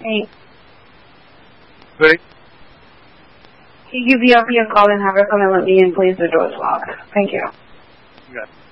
Hey. Great. Can you give the RP a call and have her come and let me in, please? The door's locked. Thank you. Yeah.